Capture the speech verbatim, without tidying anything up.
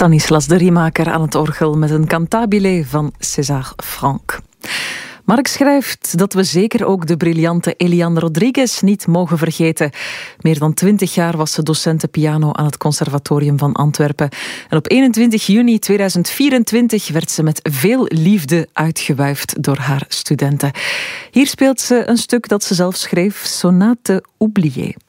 Stanislas de Riemaker aan het orgel met een cantabile van César Franck. Mark schrijft dat we zeker ook de briljante Eliane Rodriguez niet mogen vergeten. Meer dan twintig jaar was ze docente piano aan het Conservatorium van Antwerpen. En op eenentwintig juni tweeduizend vierentwintig werd ze met veel liefde uitgewuifd door haar studenten. Hier speelt ze een stuk dat ze zelf schreef, Sonate oubliée.